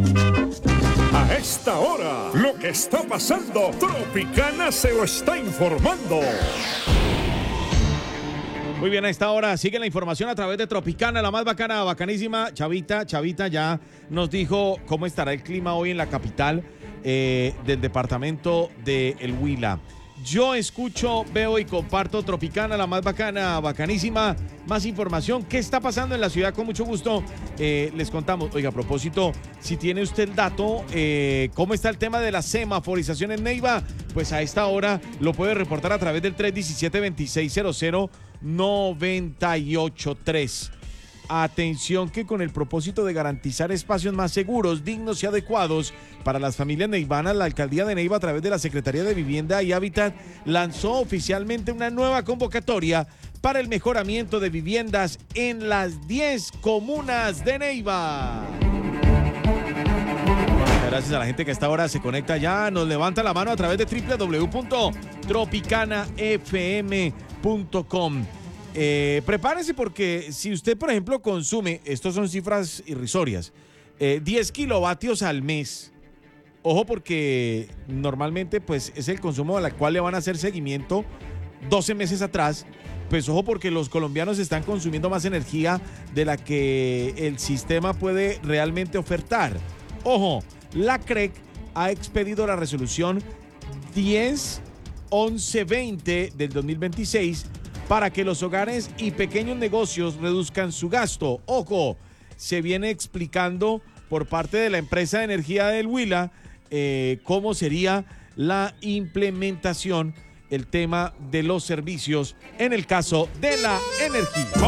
A esta hora, lo que está pasando, Tropicana se lo está informando. Muy bien, a esta hora sigue la información a través de Tropicana, la más bacana, bacanísima. Chavita ya nos dijo cómo estará el clima hoy en la capital del departamento de El Huila. Yo escucho, veo y comparto Tropicana, la más bacana, bacanísima. Más información, ¿qué está pasando en la ciudad? Con mucho gusto les contamos. Oiga, a propósito, si tiene usted el dato, ¿cómo está el tema de la semaforización en Neiva? Pues a esta hora lo puede reportar a través del 317-2600-983. Atención que con el propósito de garantizar espacios más seguros, dignos y adecuados para las familias neivanas, la Alcaldía de Neiva a través de la Secretaría de Vivienda y Hábitat lanzó oficialmente una nueva convocatoria para el mejoramiento de viviendas en las 10 comunas de Neiva. Gracias a la gente que a esta hora se conecta ya, nos levanta la mano a través de www.tropicanafm.com. Prepárese porque si usted, por ejemplo, consume, estos son cifras irrisorias, 10 kilovatios al mes, ojo porque normalmente pues es el consumo al cual le van a hacer seguimiento 12 meses atrás, pues ojo porque los colombianos están consumiendo más energía de la que el sistema puede realmente ofertar. Ojo, la CREC ha expedido la resolución 10-1120 del 2026 para que los hogares y pequeños negocios reduzcan su gasto. Ojo, se viene explicando por parte de la empresa de energía del Huila cómo sería la implementación, el tema de los servicios en el caso de la energía.